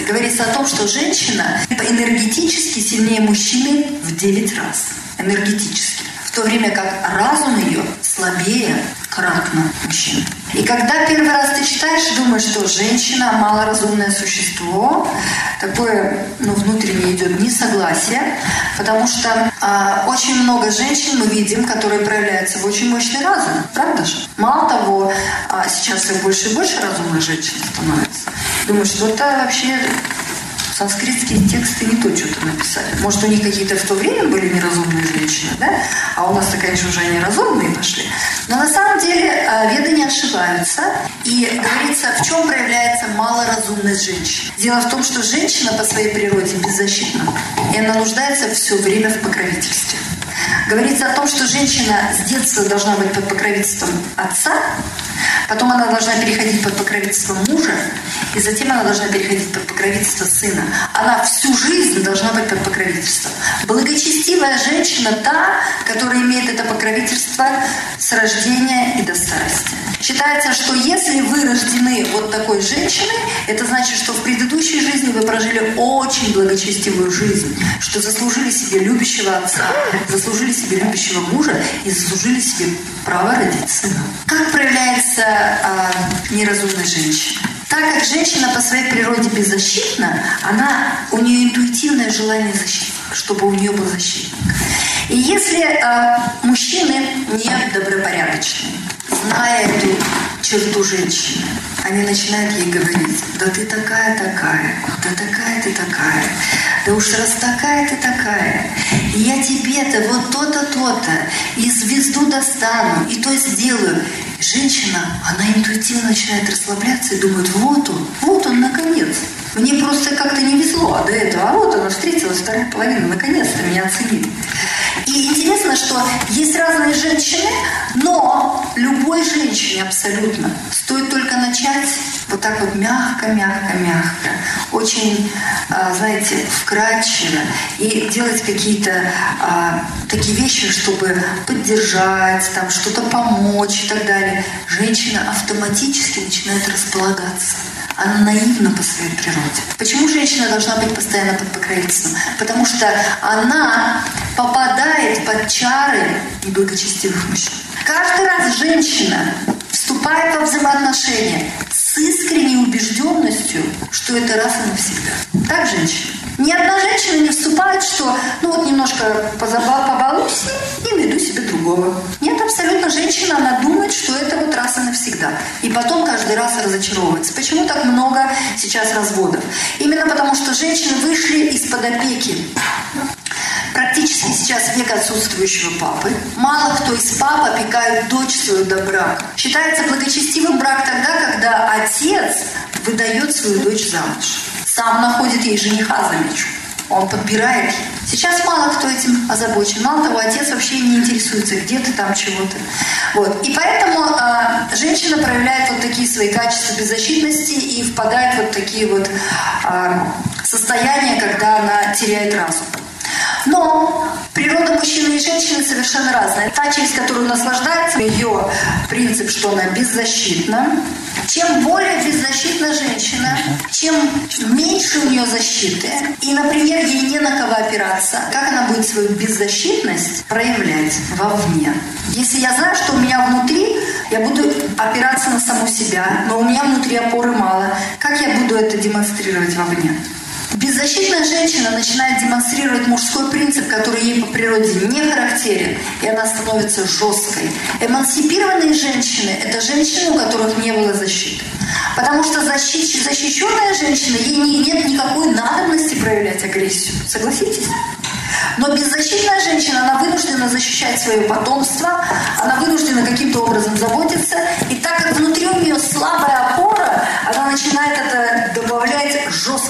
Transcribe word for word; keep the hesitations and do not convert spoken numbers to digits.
говорится о том, что женщина энергетически сильнее мужчины в девять раз. Энергетически. В то время как разум ее слабее кратно мужчины. И когда первый раз ты читаешь, думаешь, что женщина малоразумное существо, такое, ну, внутренне идет несогласие, потому что а, очень много женщин мы видим, которые проявляются в очень мощный разум, правда же? Мало того, а, сейчас все больше и больше разумных женщин становится. Думаешь, что это вообще... Санскритские тексты не то что-то написали. Может, у них какие-то в то время были неразумные женщины, да? А у нас-то, конечно, уже они разумные пошли. Но на самом деле веды не ошибаются. И говорится, в чем проявляется малоразумность женщины. Дело в том, что женщина по своей природе беззащитна. И она нуждается все время в покровительстве. Говорится о том, что женщина с детства должна быть под покровительством отца, потом она должна переходить под покровительство мужа, и затем она должна переходить под покровительство сына. Она всю жизнь должна быть под покровительством. Благочестивая женщина та, которая имеет это покровительство с рождения и до старости. Считается, что если вы рождены вот такой женщиной, это значит, что в предыдущей жизни вы прожили очень благочестивую жизнь, что заслужили себе любящего отца, заслужили себе любящего мужа и заслужили себе право родить сына. Как проявляется а, неразумная женщина? Так как женщина по своей природе беззащитна, она, у нее интуитивное желание защитить, чтобы у нее был защитник. И если э, мужчины не добропорядочные, зная эту черту женщины, они начинают ей говорить: да ты такая-такая, да такая ты такая, да уж раз такая ты такая, и я тебе-то вот то-то, то-то, и звезду достану, и то сделаю. Женщина, она интуитивно начинает расслабляться и думает: вот он, вот он, наконец. Мне просто как-то не везло до этого, а вот она встретилась, вторая половина, наконец-то меня оценили. И интересно, что есть разные женщины, но любой женщине абсолютно стоит только начать вот так вот мягко-мягко-мягко, очень, знаете, вкрадчиво и делать какие-то а, такие вещи, чтобы поддержать, там, что-то помочь и так далее. Женщина автоматически начинает располагаться. Она наивна по своей природе. Почему женщина должна быть постоянно под покровительством? Потому что она попадает под чары неблагочестивых мужчин. Каждый раз женщина вступает во взаимоотношения с искренней убежденностью, что это раз и навсегда. Так, женщина? Ни одна женщина не вступает, что ну вот немножко побалуюсь и найду себе другого. Нет, абсолютно женщина, она думает, что это вот раз и навсегда. И потом каждый раз разочаровывается. Почему так много сейчас разводов? Именно потому, что женщины вышли из-под опеки. Практически сейчас век отсутствующего папы. Мало кто из пап опекает дочь свою до брака. Считается благочестивым брак тогда, когда отец выдает свою дочь замуж. Сам находит ей жениха, замечу. Он подбирает. Сейчас мало кто этим озабочен. Мало того, отец вообще не интересуется, где ты там, чего-то. Вот. И поэтому э, женщина проявляет вот такие свои качества беззащитности и впадает в вот такие вот э, состояния, когда она теряет разум. Но природа мужчины и женщины совершенно разная. Та, через которую наслаждается, ее принцип, что она беззащитна. Чем более беззащитна женщина, чем меньше у нее защиты, и, например, ей не на кого опираться, как она будет свою беззащитность проявлять вовне? Если я знаю, что у меня внутри, я буду опираться на саму себя, но у меня внутри опоры мало, как я буду это демонстрировать вовне? Беззащитная женщина начинает демонстрировать мужской принцип, который ей по природе не характерен, и она становится жесткой. Эмансипированные женщины – это женщины, у которых не было защиты. Потому что защищ... защищенная женщина, ей не, нет никакой надобности проявлять агрессию. Согласитесь? Но беззащитная женщина, она вынуждена защищать свое потомство, она вынуждена каким-то образом заботиться, и так как внутри у нее слабая опора, она начинает